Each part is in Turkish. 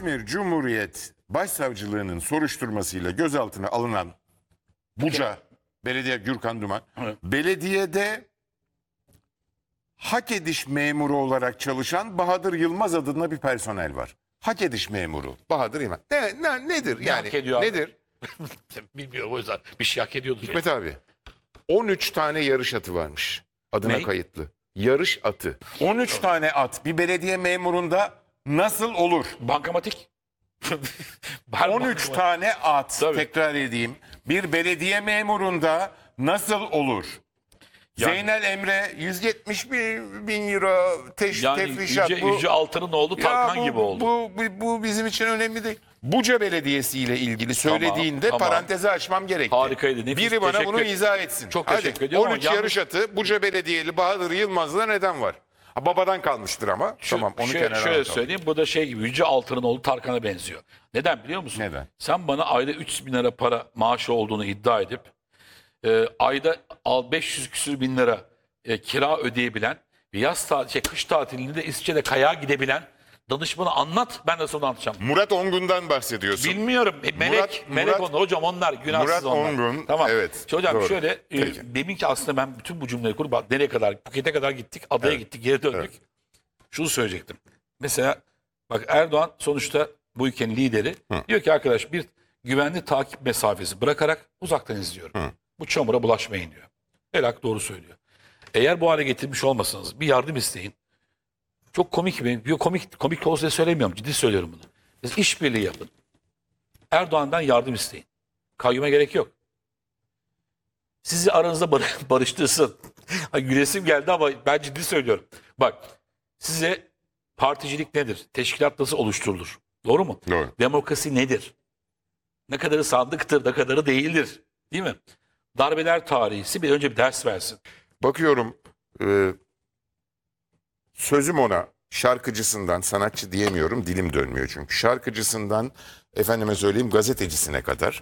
İzmir Cumhuriyet Başsavcılığı'nın soruşturmasıyla gözaltına alınan Buca Belediye Gürkan Duman, Evet. belediyede hak ediş memuru olarak çalışan Bahadır Yılmaz adında bir personel var. Hak ediş memuru Bahadır Yılmaz. Nedir yani? hak ediyor abi? Nedir? Bilmiyorum, o yüzden bir şey hak ediyordu. Hikmet abi 13 tane yarış atı varmış adına Ney? kayıtlı. Yarış atı. 13 tane at bir belediye memurunda nasıl olur? Bankamatik. 13 tane at, Tabii. tekrar edeyim, bir belediye memurunda nasıl olur? Yani- Zeynel Emre 171 bin euro Yani tefrişat. Yüce Altan'ın oğlu Tarkan gibi oldu. Bu bizim için önemli değil. Buca Belediyesi ile ilgili söylediğinde tamam. parantezi açmam gerekti. Harikaydı, nefis. Biri bana bunu Teşekkür- izah etsin. Çok Hadi, teşekkür ediyorum ama 13 yalnız- yarış atı Buca Belediyeli Bahadır Yılmaz'da neden var? Ha, babadan kalmıştır ama. Tamam onu kenara şöyle alalım. söyleyeyim, bu da şey gibi, Yüce Altan'ın oğlu Tarkan'a benziyor. Neden biliyor musun? Neden? Sen bana ayda 300 bin lira para maaşı olduğunu iddia edip ayda 500 küsür bin lira kira ödeyebilen ve kış tatilinde de İsviçre'de kayağa gidebilen danışmanı anlat, ben de sana anlatacağım. Murat Ongun'dan bahsediyorsun. Bilmiyorum. Melek onlar. Hocam onlar günahsız Murat onlar. Ongun, Tamam. evet, Şimdi hocam doğru. şöyle Peki. demin ki aslında ben bütün bu cümleyi kurup bak, nereye kadar, Phuket'e kadar gittik, adaya gittik, geri döndük. Şunu söyleyecektim. Mesela bak, Erdoğan sonuçta bu ülkenin lideri. Diyor ki arkadaş, bir güvenli takip mesafesi bırakarak uzaktan izliyorum. Bu çamura bulaşmayın diyor. Helak doğru söylüyor. Eğer bu hale getirmiş olmasanız bir yardım isteyin. Çok komik bir komik olsa diye söylemiyorum. Ciddi söylüyorum bunu. Siz işbirliği yapın. Erdoğan'dan yardım isteyin. Kayyuma gerek yok. Sizi aranızda barıştırsın. Gülesim geldi ama ben ciddi söylüyorum. Bak, size particilik nedir? Teşkilat nasıl oluşturulur? Doğru mu? Doğru. Demokrasi nedir? Ne kadarı sandıktır, ne kadarı değildir. Değil mi? Darbeler tarihisi bir önce bir ders versin. Bakıyorum sözüm ona, şarkıcısından, sanatçı diyemiyorum, dilim dönmüyor çünkü. Şarkıcısından efendime söyleyeyim gazetecisine kadar,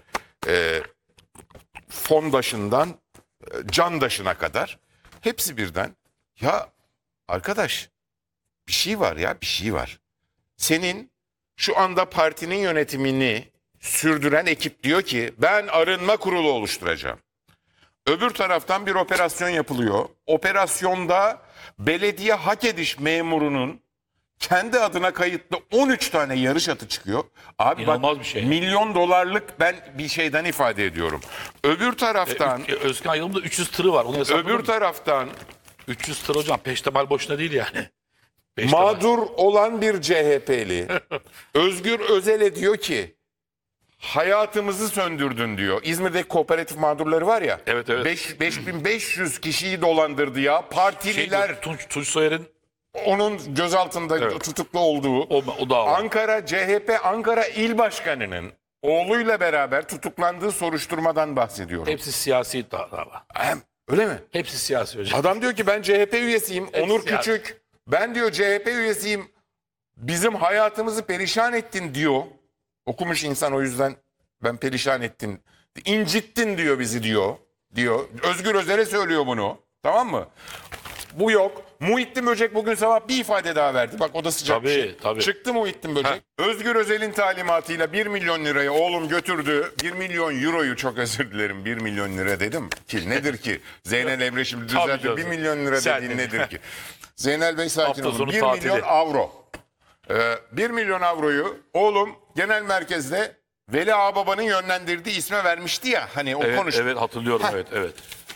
fondaşından candaşına kadar hepsi birden. Ya arkadaş, bir şey var ya, bir şey var. Senin şu anda partinin yönetimini sürdüren ekip diyor ki ben arınma kurulu oluşturacağım. Öbür taraftan bir operasyon yapılıyor. Operasyonda belediye hak ediş memurunun kendi adına kayıtlı 13 tane yarış atı çıkıyor. Abi İnanılmaz bak, bir şey. milyon dolarlık ben bir şeyden ifade ediyorum. Öbür taraftan Özkan Yılmaz'da 300 tırı var. Onu hesapladın öbür mı? taraftan 300 tır hocam. Peştemal boşuna değil yani. Peştemal. mağdur olan bir CHP'li Özgür Özel'e diyor ki hayatımızı söndürdün diyor. İzmir'deki kooperatif mağdurları var ya. Evet, evet. 5500 kişiyi dolandırdı ya. Partililer Tunç Soyer'in onun gözaltında Evet. tutuklu olduğu. o da var. Ankara CHP Ankara İl Başkanı'nın oğluyla beraber tutuklandığı soruşturmadan bahsediyorum. Hepsi siyasi dava. Öyle mi? Hepsi siyasi hocam. Adam diyor ki ben CHP üyesiyim. Onur siyasi. Küçük. Ben diyor CHP üyesiyim. Bizim hayatımızı perişan ettin diyor. Okumuş insan, o yüzden ben perişan ettin. İncittin diyor bizi diyor. Özgür Özel'e söylüyor bunu. Tamam mı? Bu yok. Muhittin Böcek bugün sabah bir ifade daha verdi. Bak o da sıcak bir Tabii, şey. tabii. Çıktı Muhittin Böcek. Özgür Özel'in talimatıyla 1 milyon lirayı oğlum götürdü. 1 milyon euroyu, çok özür dilerim, 1 milyon lira dedim ki nedir ki? Zeynel Emre şimdi Tabii düzeltti. canım. 1 milyon lira Sen dediğin de. nedir ki? Zeynel Bey sakin Hafta olun. sonu 1 tatili. milyon avro. 1 milyon avroyu oğlum genel merkezde Veli Ağababa'nın yönlendirdiği isme vermişti ya. Hani o Evet, konuştu. evet hatırlıyorum. Heh. Evet.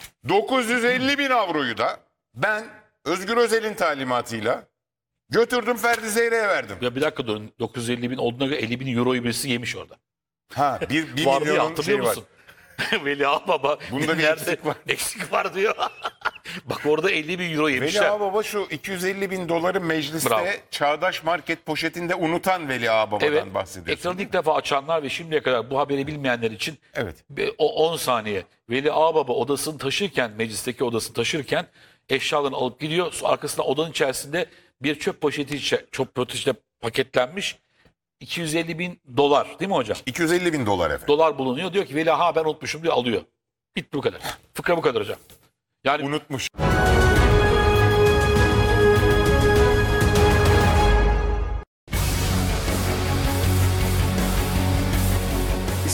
950 bin avroyu da ben Özgür Özel'in talimatıyla götürdüm Ferdi Zeyre'ye verdim. Ya bir dakika durun. 950 bin olduğuna göre 50 bin euroyu birisi yemiş orada. Ha bir Vardı ya, milyonun hatırlıyor şeyi var. musun? Veli Ağababa Bunda bir yerde eksik var. eksik var diyor. Bak orada 50 bin euro Veli yemişler. Ağababa şu 250 bin doları mecliste Bravo. Çağdaş Market poşetinde unutan Veli Ağababa'dan Evet. bahsediyorsun. Ekranı ilk defa açanlar ve şimdiye kadar bu haberi bilmeyenler için Evet. o 10 saniye. Veli Ağababa odasını taşırken, meclisteki odasını taşırken eşyalarını alıp gidiyor. Arkasında odanın içerisinde bir çöp poşetiyle paketlenmiş 250 bin dolar, değil mi hocam? 250 bin dolar efendim. Dolar bulunuyor. Diyor ki Veli ben unutmuşum diyor, alıyor. Bitti bu kadar. Fıkra bu kadar hocam. Yani Unutmuş.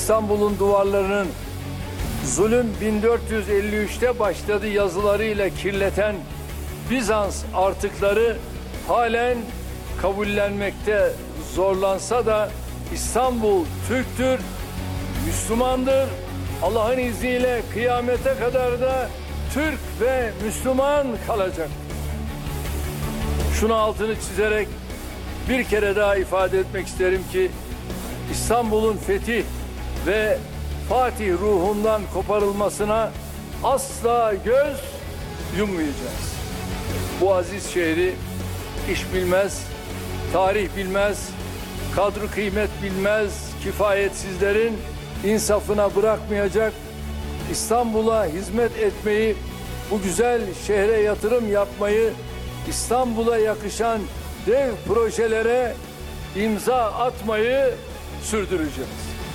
İstanbul'un duvarlarının zulüm 1453'te başladı yazılarıyla kirleten Bizans artıkları halen kabullenmekte zorlansa da İstanbul Türktür, Müslümandır. Allah'ın izniyle kıyamete kadar da Türk ve Müslüman kalacak. Şunu altını çizerek bir kere daha ifade etmek isterim ki İstanbul'un fetih ve Fatih ruhundan koparılmasına asla göz yummayacağız. Bu aziz şehri iş bilmez, tarih bilmez, kadri kıymet bilmez, kifayetsizlerin insafına bırakmayacak, İstanbul'a hizmet etmeyi, bu güzel şehre yatırım yapmayı, İstanbul'a yakışan dev projelere imza atmayı sürdüreceğiz.